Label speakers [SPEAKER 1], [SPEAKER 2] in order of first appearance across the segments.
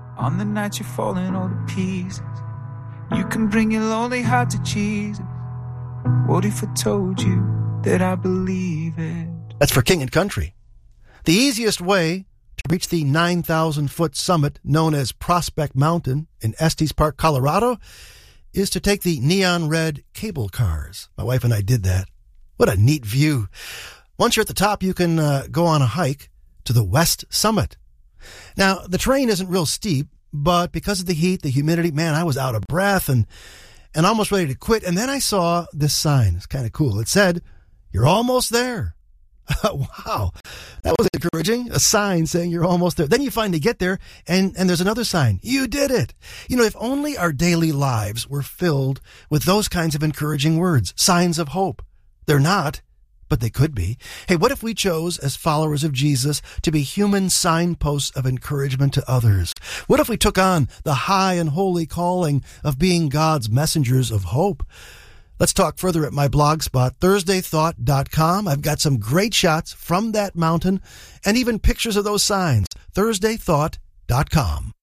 [SPEAKER 1] On the night you're falling all to pieces, you can bring your lonely heart to Jesus. What if I told you that I believe it?
[SPEAKER 2] That's for King and Country. The easiest way to reach the 9,000-foot summit known as Prospect Mountain in Estes Park, Colorado, is to take the neon red cable cars. My wife and I did that. What a neat view. Once you're at the top, you can go on a hike to the West Summit. Now, the terrain isn't real steep, but because of the heat, the humidity, man, I was out of breath and almost ready to quit. And then I saw this sign. It's kind of cool. It said, "You're almost there." Wow, that was encouraging. A sign saying you're almost there. Then you finally get there, and there's another sign. You did it. You know, if only our daily lives were filled with those kinds of encouraging words, signs of hope. They're not, but they could be. Hey, what if we chose, as followers of Jesus, to be human signposts of encouragement to others? What if we took on the high and holy calling of being God's messengers of hope? Let's talk further at my blog spot, thursdaythought.com. I've got some great shots from that mountain and even pictures of those signs, thursdaythought.com.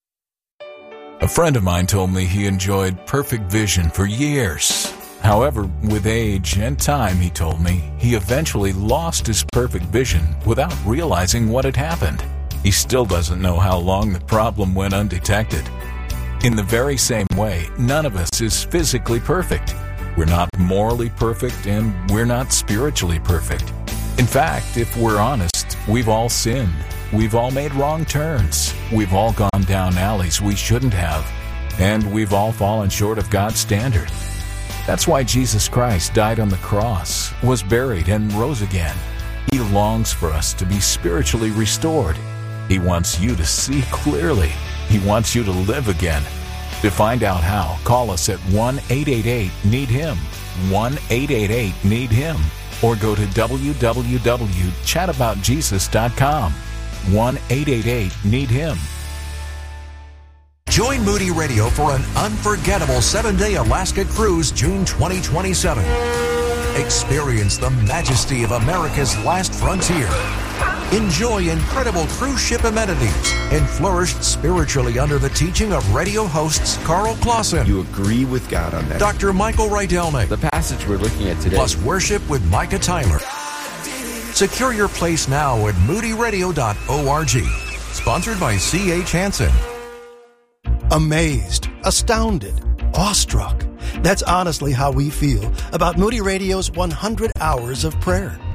[SPEAKER 3] A friend of mine told me he enjoyed perfect vision for years. However, with age and time, he told me, he eventually lost his perfect vision without realizing what had happened. He still doesn't know how long the problem went undetected. In the very same way, none of us is physically perfect. We're not morally perfect, and we're not spiritually perfect. In fact, if we're honest, we've all sinned. We've all made wrong turns. We've all gone down alleys we shouldn't have. And we've all fallen short of God's standard. That's why Jesus Christ died on the cross, was buried, and rose again. He longs for us to be spiritually restored. He wants you to see clearly. He wants you to live again. To find out how, call us at 1-888-NEED-HIM, 1-888-NEED-HIM, or go to www.chataboutjesus.com, 1-888-NEED-HIM.
[SPEAKER 4] Join Moody Radio for an unforgettable 7-day Alaska cruise, June 2027. Experience the majesty of America's last frontier. Enjoy incredible cruise ship amenities and flourish spiritually under the teaching of radio hosts Carl Clausen.
[SPEAKER 5] You agree with God on that.
[SPEAKER 4] Dr. Michael Rydelnik.
[SPEAKER 5] The passage we're looking at today.
[SPEAKER 4] Plus worship with Micah Tyler. Secure your place now at moodyradio.org. Sponsored by C.H. Hansen.
[SPEAKER 2] Amazed, astounded, awestruck. That's honestly how we feel about Moody Radio's 100 Hours of Prayer.